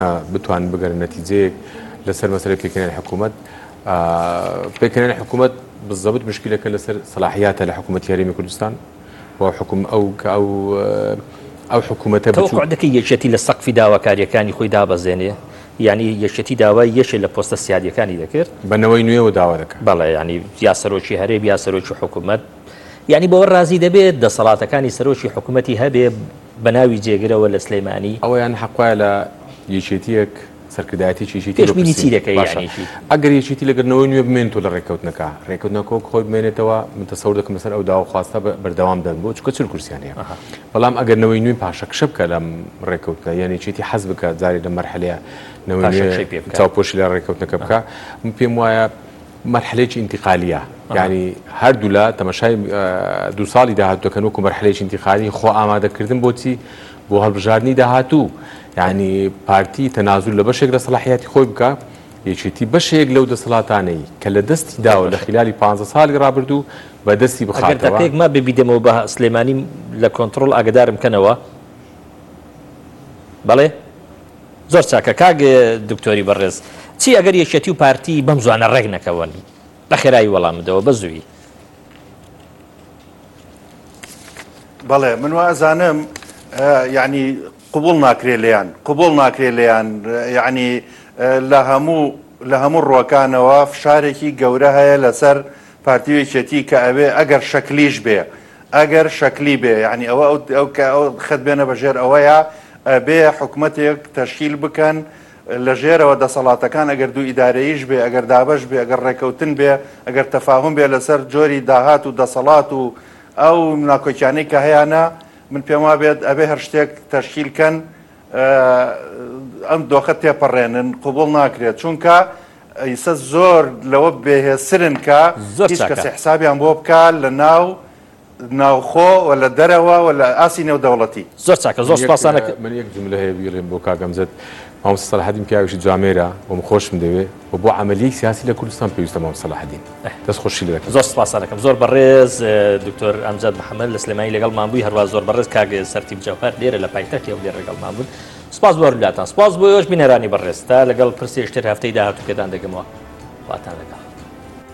بتوان بگەن نەتیجەیەک لەسەر مەسەلەی پێکردنی حکوومەت پێکردنی حکوومەت بالضبط مشکلەکە لەسەر صلاحیاتە لە حکوومەت یاریمی کوردستان و حکوم ئەو حکوومەتە توقع دەکەی یەکێتی لە سەقفی داواکاریەکانی خۆی دابەزێنێ یعنی یەکێتی داوای یەکێ لە پۆستە سیادیەکانی دەکرد بەنەوەی نوێەوە داوا دەکات بەڵێ ینی یا سەرۆکی هەرێم یا سەرۆکی حکوومەت یعنی بەوە ڕازی دەبێت دەسەڵاتەکانی سەرۆکی حکوومەتی هەبێ بە ناوی جێگرەوە لە سلەیمانی ئەوەیان حەقوایە لە یەکێتیەک سەرکردایەتی پێشبینی چی دەکەی یعنی ئەگەر یەکێتی لەگەرنەوەی نوێ بمێنێتەوە لە ڕێکەوتنەکە ڕێکەوتنەکە خۆی بمێنێتەوە من تەسەوور دەکەم لەسەر ئەو داوا خواستە بەردەوام دەن بۆ چکە چ کورسیان هەیە بەڵام ئەگەر نەوەی نوێی پاشەکشە بکە لەم ڕێکەوتنە یعنی یەکێتی حەز بکە جارێ لە مەرحەلەیە نەوەی چاوپۆشی لە ڕێکەوتنەکە بکە من پێم وایە مەرحلەیەکی ئینتیقالیە یعنی هەردوو لە تەماشای 2 ساڵی داهاتووەکەن وەکو مەرحلەیەکی ئینتیقالی خۆ ئامادەکردن بۆچی بۆ هەڵبژاردننی داهاتوو یعنی پارتی تەنازول لە بەشێک لە سەلاحیاتی خۆی بکە یەکێتی بەشێک لەو دەسەڵاتانەی کە لە دەستی داوە لە خلالی 15 ساڵی ڕابردوو بە دەستی بخاتەوە ئەگەر ما ببیدەمەوە بە سلێمانی لە کۆنتترۆل ئاگدارم کەنەوە بەڵێ زۆر چاکە کاگ دکتۆری بەڕێز چی ئەگەر یەکێتی و پارتی بەم زوانە ڕێک نەکەون لە خێرایی وەڵامدەوە بە زووی بەڵێ من وازانم یعنی قبول ناکرێ لیان قبول ناکرێ لیان یعنی لە هەموو ڕۆکانەوە فشارێکی گەورە هەیە لەسەر پارتی یەکێتی کە ئەوێ ئەگەر شەکلیش بێ ئەگەر شەکلی بێ یعنی ئەوە خەت بێنە بەژێر ئەوەیە بێ حکوومەتێک تەشکیل بکەن لە ژێرەوە دەسەڵاتەکان ئەگەر دوو ئیدارەیش بێ ئەگەر دابش بێ ئەگەر ڕێکەوتن بێ ئەگەر تەفاهم بێ لەسەر جۆری داهات و دەسەڵات و ئەو ناکۆکیانەی کە هەیەە من پێم وا بێت ئەبێ هەر شتێک تەشکیلکەن ئەم دۆخە تێپەڕێنن قوبوڵ ناکرێت چونکە ئیسە زۆر لەوە بێهێسرن کە هیچ کەس حسابیان بۆ بکە لە ناوخۆ و لە دەرەوە و لە ئاسی نێودەوڵەتی زۆر چاکە زۆر سپاسانە من یەک جملە هەیە بیڵێم بۆ کاگەمزت مامۆستا سەلاحەدین پیاوێکی جوامێرە و خۆشم دەوێ و بۆ عملیەی سیاسی لە کوردستان پێویستە مامۆستا سەلاحەدین دەستخۆشی لە دەکەم زۆر سپاسانەکەم زۆر بەڕێز دکتۆر ئەمجاد محەممەد لە سلێمانی لەگەڵمان بووی هەروە زۆر بەڕێز کاگە سەرتیب جەوهەر لێرە لە پایتەختی ئەو لێرە لەگەڵمان بوون سپاس بۆ هەردوولاتان سپاس بۆ ئێوەش بینەرانی بەڕێز تا لەگەڵ پرسێشتر هەفتەی داهاتوو پێدان دەگەمەوە واتان لەگەڵ